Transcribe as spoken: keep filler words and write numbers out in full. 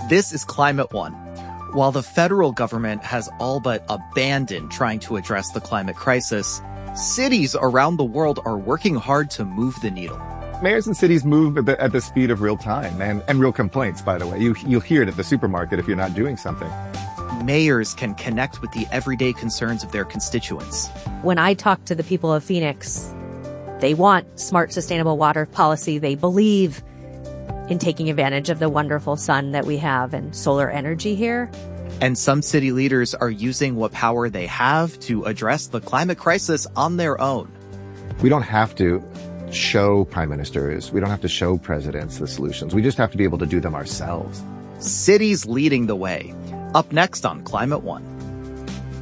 This is Climate One. While the federal government has all but abandoned trying to address the climate crisis, cities around the world are working hard to move the needle. Mayors and cities move at the, at the speed of real time and, and real complaints, by the way. You, you'll hear it at the supermarket if you're not doing something. Mayors can connect with the everyday concerns of their constituents. When I talk to the people of Phoenix, they want smart, sustainable water policy. They believe in taking advantage of the wonderful sun that we have and solar energy here. And some city leaders are using what power they have to address the climate crisis on their own. We don't have to show prime ministers, we don't have to show presidents the solutions. We just have to be able to do them ourselves. Cities leading the way. Up next on Climate One.